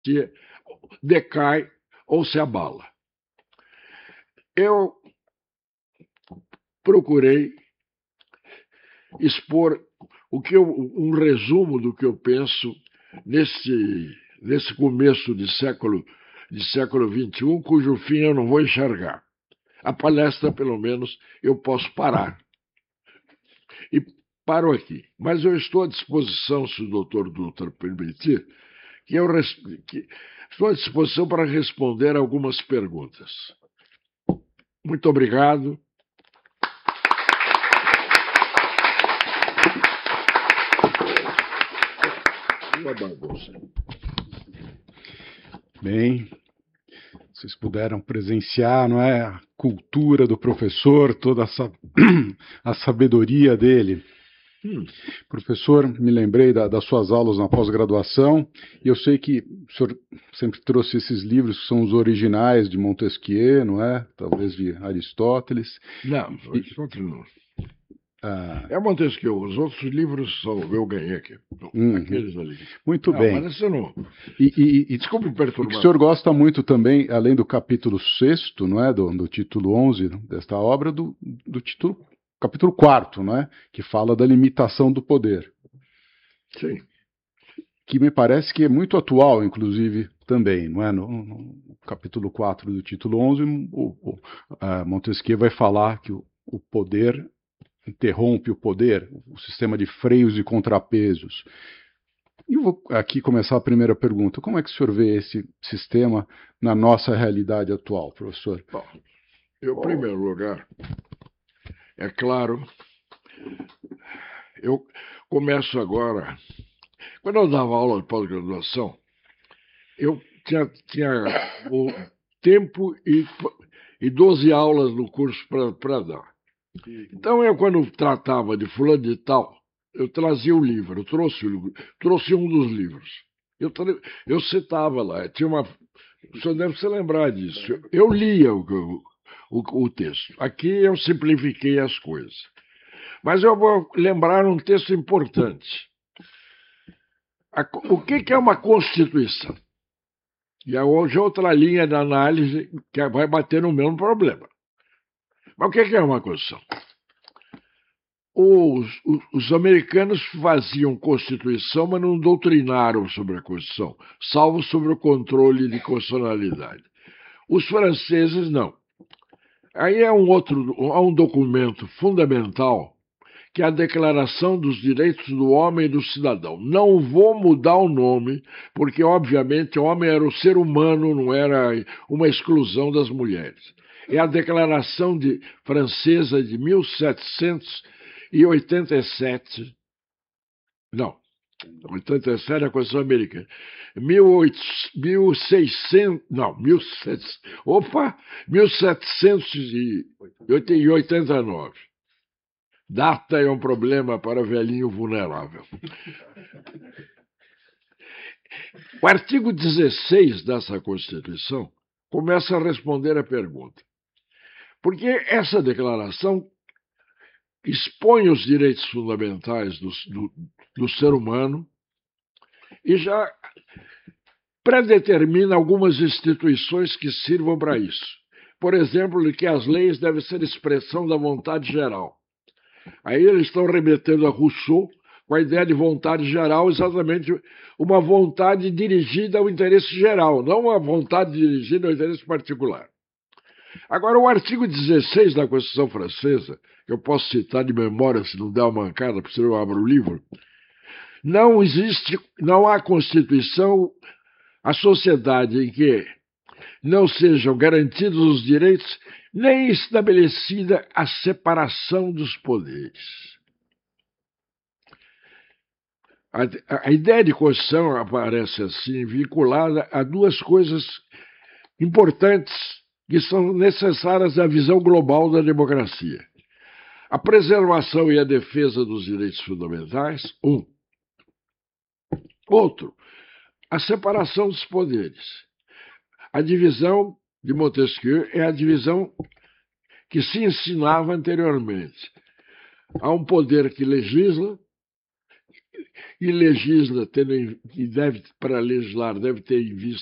se decai ou se abala. Eu procurei expor um resumo do que eu penso nesse começo de século XXI, cujo fim eu não vou enxergar. A palestra, pelo menos, eu posso parar. E paro aqui. Mas eu estou à disposição, se o doutor Dutra permitir, estou à disposição para responder algumas perguntas. Muito obrigado. Uma bagunça. Bem, vocês puderam presenciar, não é, a cultura do professor, toda a sabedoria dele. Professor, me lembrei das suas aulas na pós-graduação, e eu sei que o senhor sempre trouxe esses livros que são os originais de Montesquieu, não é? Talvez de Aristóteles. Não, Aristóteles não. É Montesquieu, os outros livros eu ganhei aqui. Aqueles ali. Muito bem. Mas esse não. Desculpe perturbar. O senhor gosta muito também, além do capítulo 6º, não é? Do título 11 desta obra, do título capítulo 4º, não é? Que fala da limitação do poder. Sim. Que me parece que é muito atual, inclusive, também, não é? No capítulo 4 do título 11, Montesquieu vai falar que o poder interrompe o poder, o sistema de freios e contrapesos. E eu vou aqui começar a primeira pergunta. Como é que o senhor vê esse sistema na nossa realidade atual, professor? Bom, em primeiro lugar, é claro, eu começo agora. Quando eu dava aula de pós-graduação, eu tinha o tempo e 12 aulas no curso para dar. Então, quando tratava de fulano de tal, eu trazia o livro, eu trouxe um dos livros. Eu citava lá, o senhor deve se lembrar disso. Eu lia o texto. Aqui eu simplifiquei as coisas. Mas eu vou lembrar um texto importante. O que é uma Constituição? E hoje outra linha de análise que vai bater no mesmo problema. Mas o que é uma Constituição? Os americanos faziam Constituição, mas não doutrinaram sobre a Constituição, salvo sobre o controle de constitucionalidade. Os franceses, não. Aí há um documento fundamental, que é a Declaração dos Direitos do Homem e do Cidadão. Não vou mudar o nome, porque, obviamente, o homem era o ser humano, não era uma exclusão das mulheres. É a Declaração Francesa de 1787. Não, 87 é a Constituição Americana. 1789. Data é um problema para velhinho vulnerável. O artigo 16 dessa Constituição começa a responder a pergunta. Porque essa declaração expõe os direitos fundamentais do ser humano e já predetermina algumas instituições que sirvam para isso. Por exemplo, que as leis devem ser expressão da vontade geral. Aí eles estão remetendo a Rousseau com a ideia de vontade geral, exatamente uma vontade dirigida ao interesse geral, não uma vontade dirigida ao interesse particular. Agora, o artigo 16 da Constituição Francesa, que eu posso citar de memória se não der uma mancada, porque eu abro o livro, não há Constituição, a sociedade em que não sejam garantidos os direitos, nem estabelecida a separação dos poderes. A ideia de Constituição aparece assim, vinculada a duas coisas importantes que são necessárias à visão global da democracia. A preservação e a defesa dos direitos fundamentais, um. Outro, a separação dos poderes. A divisão de Montesquieu é a divisão que se ensinava anteriormente. Há um poder que legisla, e legisla, e deve, para legislar, deve ter em vista